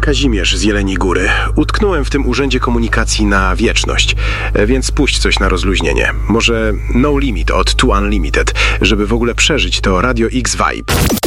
Kazimierz z Jeleniej Góry. Utknąłem w tym urzędzie komunikacji na wieczność, więc puść coś na rozluźnienie. Może No Limit od Two Unlimited, żeby w ogóle przeżyć to Radio X Vibe.